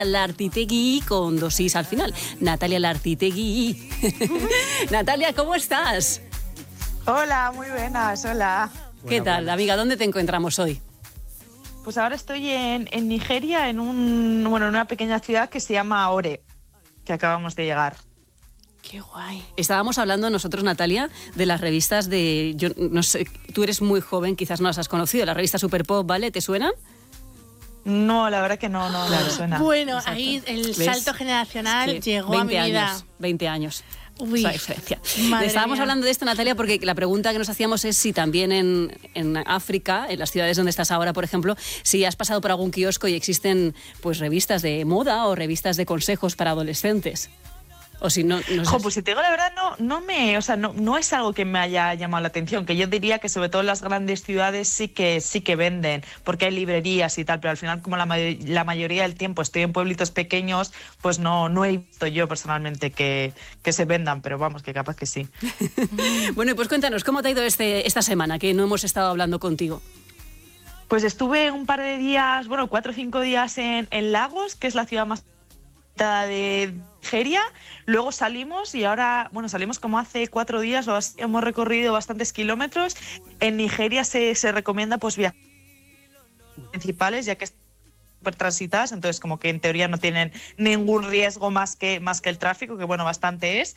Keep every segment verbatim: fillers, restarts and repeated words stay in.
Lartitegui con dos is al final. Natalia Lartitegui. Natalia, ¿cómo estás? Hola, muy buenas, hola. ¿Qué Bueno, tal, bueno. amiga? ¿Dónde te encontramos hoy? Pues ahora estoy en, en Nigeria, en un bueno, en una pequeña ciudad que se llama Ore, que acabamos de llegar. Qué guay. Estábamos hablando nosotros, Natalia, de las revistas de... Yo no sé, tú eres muy joven, quizás no las has conocido. La revista Super Pop, ¿vale? ¿Te suenan? No, la verdad que no, no, no me suena. Bueno, Exacto. ahí el ¿Ves? salto generacional Es que llegó a mi veinte vida. años, veinte años. Uy, Esa diferencia. madre Estábamos mía. hablando de esto, Natalia, porque la pregunta que nos hacíamos es si también en, en África, en las ciudades donde estás ahora, por ejemplo, si has pasado por algún kiosco y existen pues revistas de moda o revistas de consejos para adolescentes. O si no, no sé. Jo, pues si te digo la verdad, no, no me, o sea, no, no es algo que me haya llamado la atención, que yo diría que sobre todo en las grandes ciudades sí que sí que venden, porque hay librerías y tal, pero al final como la, may- la mayoría del tiempo estoy en pueblitos pequeños, pues no, no he visto yo personalmente que, que se vendan, pero vamos, que capaz que sí. Bueno, pues cuéntanos, ¿cómo te ha ido este, esta semana que no hemos estado hablando contigo? Pues estuve un par de días, bueno, cuatro o cinco días en, en Lagos, que es la ciudad más de Nigeria. Luego salimos y ahora, bueno, salimos como hace cuatro días, lo has- hemos recorrido bastantes kilómetros. En Nigeria se, se recomienda pues viajar principales, ya que están súper transitadas, entonces como que en teoría no tienen ningún riesgo más que, más que el tráfico, que bueno, bastante es.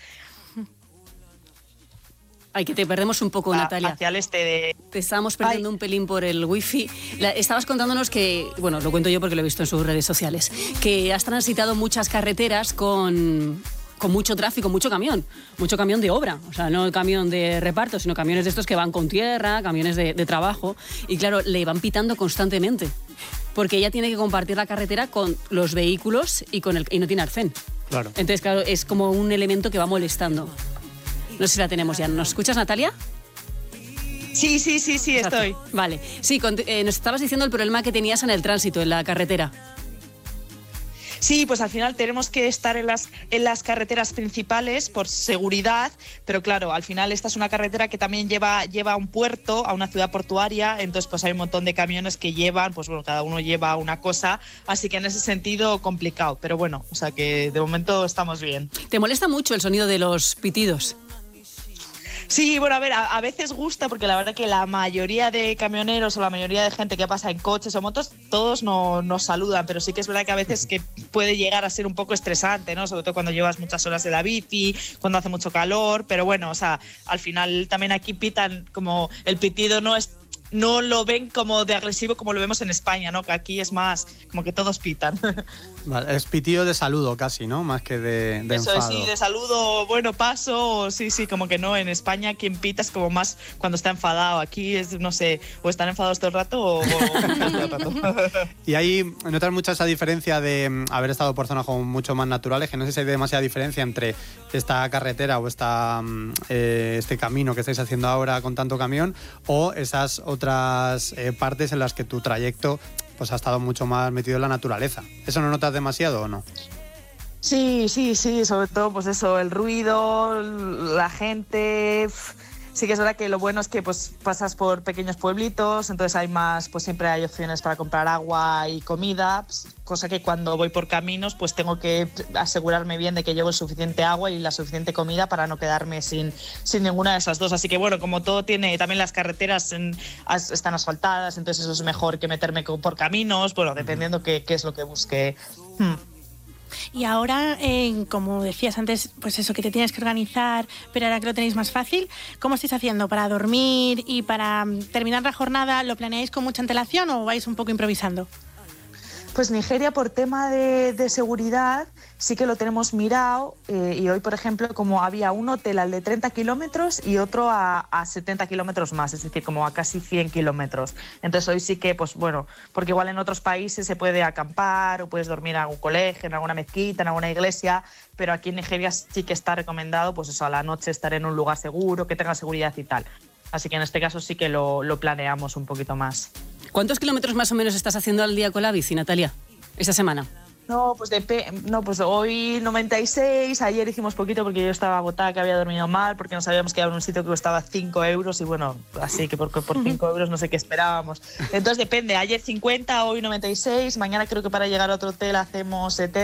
Ay, que te perdemos un poco, a- Natalia. Hacia el este de... Te estábamos perdiendo Ay. un pelín por el wifi. La- estabas contándonos que, bueno, lo cuento yo porque lo he visto en sus redes sociales, que has transitado muchas carreteras con, con mucho tráfico, mucho camión, mucho camión de obra. O sea, no el camión de reparto, sino camiones de estos que van con tierra, camiones de, de trabajo. Y claro, le van pitando constantemente. Porque ella tiene que compartir la carretera con los vehículos y, con el, y no tiene arcén. Claro. Entonces, claro, es como un elemento que va molestando. No sé si la tenemos ya. ¿Nos escuchas, Natalia? Sí, sí, sí, sí, Exacto. estoy. Vale. Sí, cont- eh, nos estabas diciendo el problema que tenías en el tránsito, en la carretera. Sí, pues al final tenemos que estar en las, en las carreteras principales por seguridad, pero claro, al final esta es una carretera que también lleva, lleva a un puerto, a una ciudad portuaria, entonces pues hay un montón de camiones que llevan, pues bueno, cada uno lleva una cosa, así que en ese sentido complicado, pero bueno, o sea que de momento estamos bien. ¿Te molesta mucho el sonido de los pitidos? Sí, bueno, a ver, a, a veces gusta porque la verdad que la mayoría de camioneros o la mayoría de gente que pasa en coches o motos, todos no, nos saludan, pero sí que es verdad que a veces que puede llegar a ser un poco estresante, ¿no? Sobre todo cuando llevas muchas horas de la bici, cuando hace mucho calor, pero bueno, o sea, al final también aquí pitan como el pitido no es... No lo ven como de agresivo como lo vemos en España, ¿no? Que aquí es más como que todos pitan. Vale, es pitido de saludo casi, ¿no? Más que de, de Eso es, enfado. sí, de saludo, bueno, paso, o sí, sí, como que no. En España quien pita es como más cuando está enfadado. Aquí es, no sé, o están enfadados todo el rato o, o todo el rato. Y ahí notas mucho esa diferencia de mm, haber estado por zonas como mucho más naturales, que no sé si hay demasiada diferencia entre esta carretera o esta, mm, eh, este camino que estáis haciendo ahora con tanto camión o esas otras eh, partes en las que tu trayecto pues ha estado mucho más metido en la naturaleza. ¿Eso no notas demasiado o no? Sí, sí, sí, sobre todo pues eso, el ruido, la gente. Sí que es verdad que lo bueno es que pues pasas por pequeños pueblitos, entonces hay más, pues siempre hay opciones para comprar agua y comida, pues, cosa que cuando voy por caminos pues tengo que asegurarme bien de que llevo el suficiente agua y la suficiente comida para no quedarme sin, sin ninguna de esas dos. Así que bueno, como todo tiene, también las carreteras en, as, están asfaltadas, entonces eso es mejor que meterme co- por caminos, bueno, dependiendo qué, qué es lo que busque. Hmm. Y ahora, eh, como decías antes, pues eso, que te tienes que organizar, pero ahora que lo tenéis más fácil, ¿cómo estáis haciendo para dormir y para mm, terminar la jornada? ¿Lo planeáis con mucha antelación o vais un poco improvisando? Pues Nigeria, por tema de, de seguridad, sí que lo tenemos mirado eh, y hoy, por ejemplo, como había un hotel al de treinta kilómetros y otro a, a setenta kilómetros más, es decir, como a casi cien kilómetros. Entonces hoy sí que, pues bueno, porque igual en otros países se puede acampar o puedes dormir en algún colegio, en alguna mezquita, en alguna iglesia, pero aquí en Nigeria sí que está recomendado, pues eso, a la noche estar en un lugar seguro, que tenga seguridad y tal. Así que en este caso sí que lo, lo planeamos un poquito más. ¿Cuántos kilómetros más o menos estás haciendo al día con la bici, Natalia, esta semana? No, pues de no, pues hoy noventa y seis, ayer hicimos poquito porque yo estaba agotada, que había dormido mal, porque no sabíamos que iba a un sitio que costaba cinco euros y bueno, así que por, por cinco euros no sé qué esperábamos. Entonces depende, ayer cincuenta, hoy noventa y seis, mañana creo que para llegar a otro hotel hacemos setenta.